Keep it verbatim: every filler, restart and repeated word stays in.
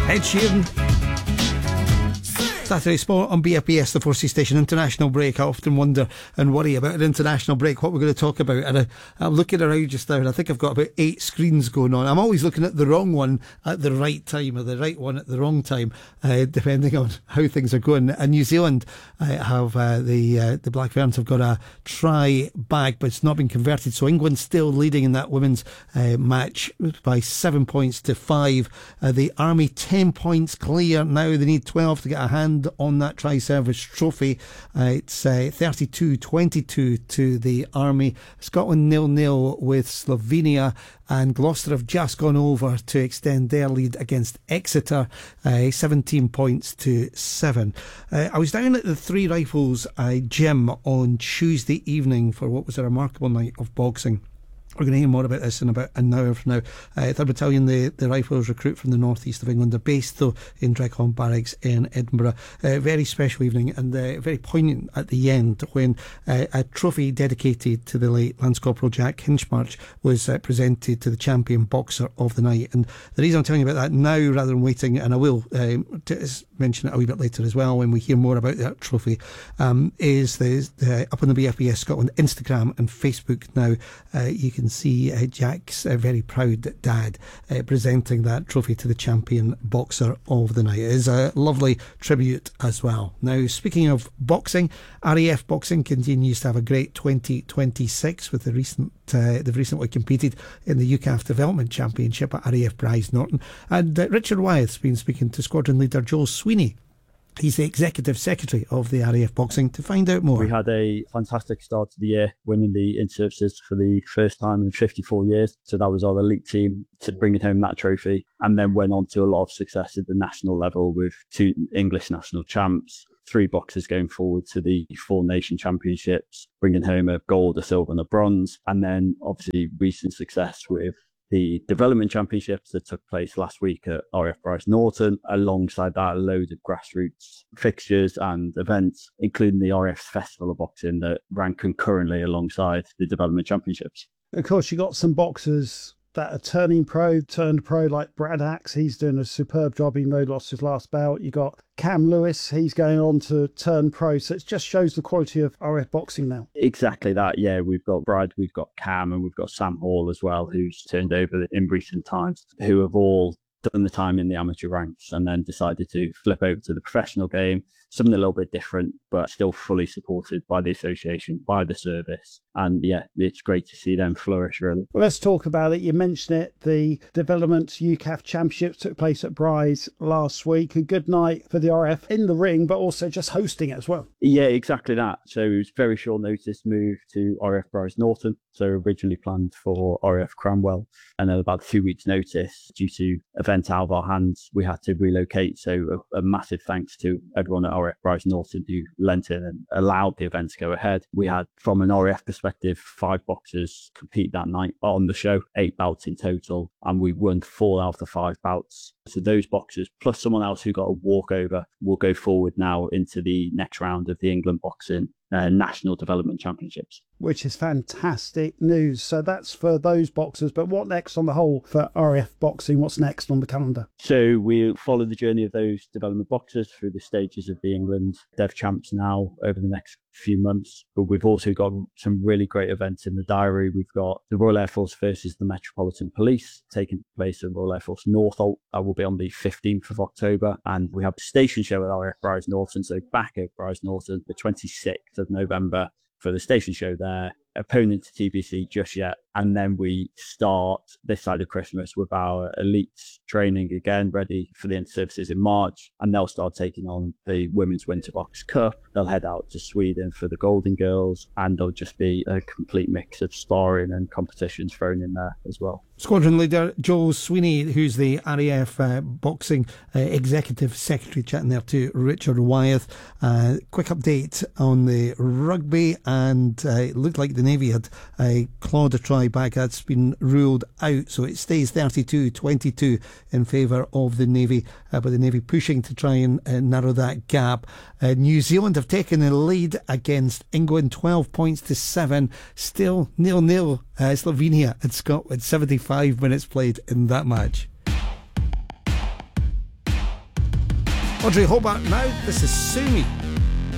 Ed Sheeran. Saturday Sport on B F B S, the Forsey Station. International break. I often wonder and worry about an international break, what we're going to talk about. And I, I'm looking around just now and I think I've got about eight screens going on. I'm always looking at the wrong one at the right time or the right one at the wrong time, uh, depending on how things are going. And New Zealand uh, have uh, the uh, the Black Ferns have got a try back, but it's not been converted. So England still leading in that women's uh, match by seven points to five. Uh, the Army ten points clear now. They need twelve to get a hand on that tri-service trophy. Uh, it's uh, thirty-two twenty-two to the Army. Scotland nil nil with Slovenia, and Gloucester have just gone over to extend their lead against Exeter, uh, seventeen points to seven. Uh, I was down at the Three Rifles uh, gym on Tuesday evening for what was a remarkable night of boxing. We're going to hear more about this in about an hour from now. Uh, third Battalion, the, the Rifles recruit from the northeast of England. They're based, though, in Dreghorn Barracks in Edinburgh. A uh, very special evening and uh, very poignant at the end when uh, a trophy dedicated to the late Lance Corporal Jack Hinchmarch was uh, presented to the champion boxer of the night. And the reason I'm telling you about that now rather than waiting, and I will um, t- mention it a wee bit later as well when we hear more about that trophy, um, is the, the up on the B F B S Scotland Instagram and Facebook now. Uh, you can see uh, Jack's uh, very proud dad uh, presenting that trophy to the champion boxer of the night. It is a lovely tribute as well. Now, speaking of boxing, R A F Boxing continues to have a great twenty twenty-six with the recent uh, they've recently competed in the U C A F Development Championship at R A F Bryce Norton, and uh, Richard Wyeth's been speaking to squadron leader Joel Sweeney. He's the Executive Secretary of the R A F Boxing to find out more. We had a fantastic start to the year, winning the in-services for the first time in fifty-four years. So that was our elite team to bringing home that trophy, and then went on to a lot of success at the national level with two English national champs, three boxers going forward to the Four Nation Championships, bringing home a gold, a silver and a bronze, and then obviously recent success with the Development Championships that took place last week at R A F Bryce Norton. Alongside that, a load of grassroots fixtures and events, including the R A F Festival of Boxing that ran concurrently alongside the Development Championships. Of course, you got some boxers that are turning pro, turned pro, like Brad Axe. He's doing a superb job, even though he lost his last bout. You got Cam Lewis, he's going on to turn pro. So it just shows the quality of R A F Boxing now. Exactly that, yeah. We've got Brad, we've got Cam, and we've got Sam Hall as well, who's turned over in recent times, who have all done the time in the amateur ranks and then decided to flip over to the professional game. Something a little bit different, but still fully supported by the association, by the service. And yeah, it's great to see them flourish, really. Well, let's talk about it. You mentioned it. The Development U C A F Championships took place at Bryce last week. A good night for the R A F in the ring, but also just hosting it as well. Yeah, exactly that. So it was very short notice move to R A F Bryce Norton. So originally planned for R A F Cranwell. And then about two weeks' notice, due to event out of our hands, we had to relocate. So a, a massive thanks to everyone at R A F Bryce Norton who lent in and allowed the event to go ahead. We had, from an R A F perspective, five boxers compete that night on the show, eight bouts in total, and we won four out of the five bouts. So those boxers, plus someone else who got a walkover, will go forward now into the next round of the England Boxing uh, National Development Championships. Which is fantastic news. So that's for those boxers. But what next on the whole for R A F Boxing? What's next on the calendar? So we'll follow the journey of those development boxers through the stages of the England Dev Champs now over the next few months. But we've also got some really great events in the diary. We've got the Royal Air Force versus the Metropolitan Police taking place at Royal Air Force Northolt. That will be on the fifteenth of October. And we have the station show at R A F Bryce Norton. So back at Bryce Norton, the twenty-sixth of November for the station show there. Opponent to T B C just yet. And then we start this side of Christmas with our elites training again, ready for the inter-services in March. And they'll start taking on the Women's Winter Box Cup. They'll head out to Sweden for the Golden Girls. And there'll just be a complete mix of sparring and competitions thrown in there as well. Squadron leader Joel Sweeney, who's the R A F uh, Boxing uh, Executive Secretary, chatting there to Richard Wyeth. Uh, quick update on the rugby, and uh, it looked like the Navy had uh, clawed a try back. That's been ruled out, so it stays thirty-two twenty-two in favour of the Navy, uh, but the Navy pushing to try and uh, narrow that gap. Uh, New Zealand have taken the lead against England, twelve points to seven, still nil nil. Uh, Slovenia and Scotland, seventy-five minutes played in that match. Audrey Hobart now, this is Sue Me.